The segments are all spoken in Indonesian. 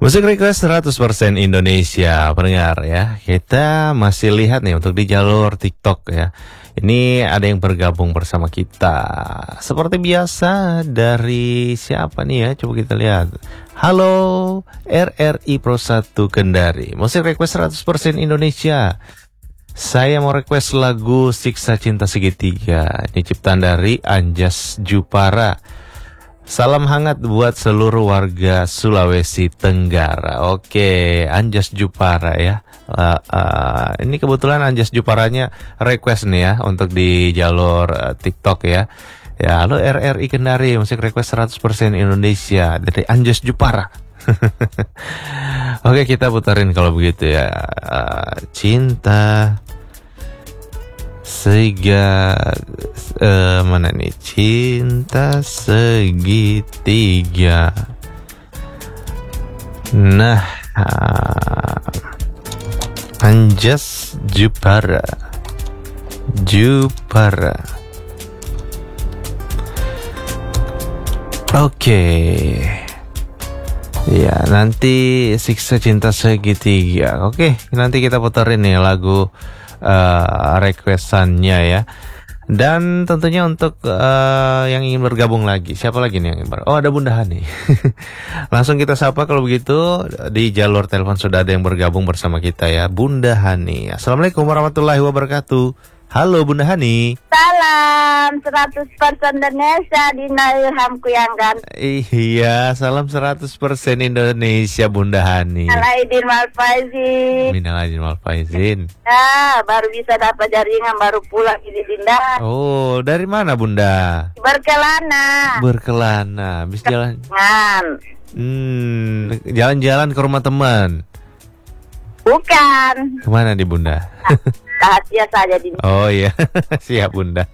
Musik request 100% Indonesia, pendengar ya. Kita masih lihat nih untuk di jalur TikTok ya. Ini ada yang bergabung bersama kita. Seperti biasa dari siapa nih ya? Coba kita lihat. Halo RRI Pro 1 Kendari. Musik request 100% Indonesia. Saya mau request lagu Siksa Cinta Segitiga. Ini ciptaan dari Anjas Jupara. Salam hangat buat seluruh warga Sulawesi Tenggara. Oke, Anjas Jupara ya. Ini kebetulan Anjas Juparanya request nih ya untuk di jalur TikTok ya. Ya, halo RRI Kendari, musik request 100% Indonesia dari Anjas Jupara. Oke, kita putarin kalau begitu ya. Cinta mana nih? Cinta segitiga. Nah, Anjas Jupara. Oke. Ya, nanti Siksa Cinta Segitiga. Oke, nanti kita puterin nih lagu requestannya ya. Dan tentunya untuk yang ingin bergabung lagi, siapa lagi nih yang ingin Oh, ada Bunda Hani. Langsung kita sapa kalau begitu. Di jalur telepon sudah ada yang bergabung bersama kita ya, Bunda Hani. Assalamualaikum warahmatullahi wabarakatuh. Halo Bunda Hani. Salam 100% Indonesia, Dina Ilhamku yang ganteng. Iya, salam 100% Indonesia Bunda Hani. Alaidin Malfaizin. Minal aidin wal faizin. Ya, baru bisa dapat jaringan, baru pulang ini Dinda. Oh, dari mana Bunda? Berkelana. Habis jalan. Ngan. Jalan-jalan ke rumah teman. Bukan. Kemana di Bunda? Rahasia saja Dinda. Oh iya, siap Bunda.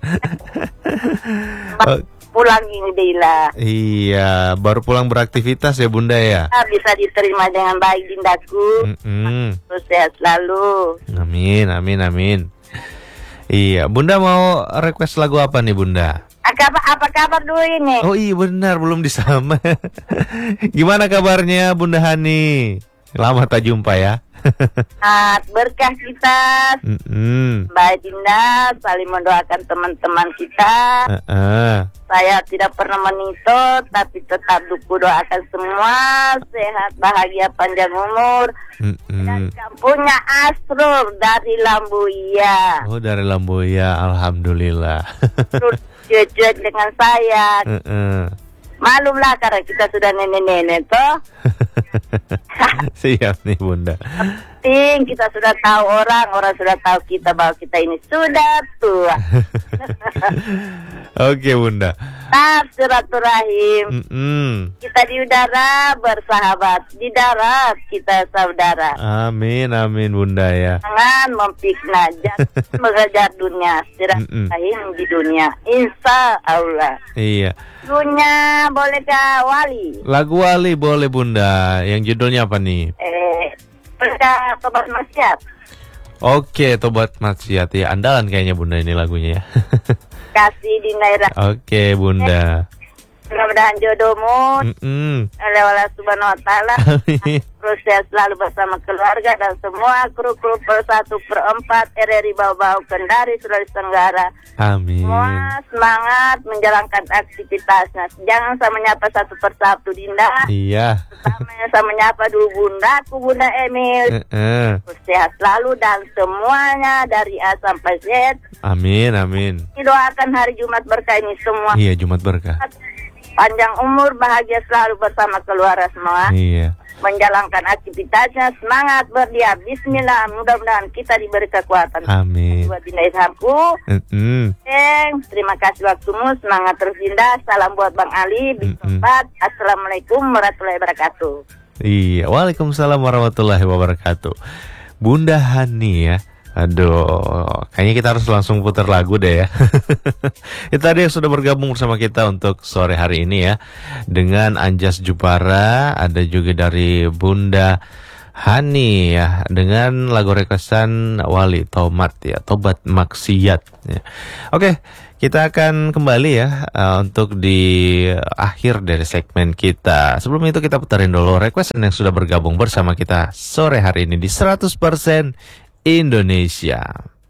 Pulang ini Dila. Iya, baru pulang beraktivitas ya Bunda ya. Bisa diterima dengan baik Dindaku. Terus sehat selalu. Amin. Iya, Bunda mau request lagu apa nih Bunda? Apa kabar dulu ini? Oh iya benar, belum disama. Gimana kabarnya Bunda Hani? Lama tak jumpa ya. Berkah kita. Baik Dinda, saling mendoakan teman-teman kita. Saya tidak pernah menito, tapi tetap duku doakan semua sehat, bahagia, panjang umur. Dan kampungnya Asrul dari Lambuya. Oh, dari Lambuya, alhamdulillah. Terus cuek dengan saya. Malumlah karena kita sudah nenek-nenek toh. Siap nih Bunda. Penting kita sudah tahu orang sudah tahu kita bahwa kita ini sudah tua. Oke Bunda. Tetap silaturahim. Kita di udara bersahabat, di darat kita saudara. Amin Bunda ya. Jangan memfitnah, jangan mengejar dunia, silaturahim di dunia. Insya Allah. Iya. Lagunya bolehkah Wali? Lagu Wali boleh Bunda. Yang judulnya apa nih? Bolehkah Tobat Maksiat? Oke, Tobat Maksiat ya. Andalan kayaknya Bunda ini lagunya ya. Kasih di Naira. Oke Bunda. Mudah-mudahan jodohmu oleh Allah Subhanahu Wa Taala. Proses selalu bersama keluarga dan semua kru-kru per 1/4 RRI Bau-Bau Kendari Sulawesi Tenggara. Amin. Semua semangat menjalankan aktivitasnya. Jangan sama nyapa satu persatu Dinda. Iya. Sama nyapa dulu Bundaku, Bunda Emil. Sehat selalu dan semuanya dari A sampai Z. Amin. Doakan hari Jumat berkah ini semua. Iya, Jumat berkah. Panjang umur, bahagia selalu bersama keluarga semua. Iya. Menjalankan aktivitasnya, semangat berdia. Bismillah, mudah-mudahan kita diberi kekuatan. Amin. Buat Dinda Ilhamku. Terima kasih waktumu, semangat terus Dinda. Salam buat Bang Ali, Bismillah. Assalamualaikum warahmatullahi wabarakatuh. Iya, waalaikumsalam warahmatullahi wabarakatuh. Bunda Hani ya. Aduh, kayaknya kita harus langsung putar lagu deh ya. Itu tadi yang sudah bergabung bersama kita untuk sore hari ini ya. Dengan Anjas Jupara, ada juga dari Bunda Hani ya dengan lagu requestan Wali Tomat ya, Tobat Maksiat ya. Oke, kita akan kembali ya untuk di akhir dari segmen kita. Sebelum itu kita putarin dulu requestan yang sudah bergabung bersama kita sore hari ini di 100% Indonesia.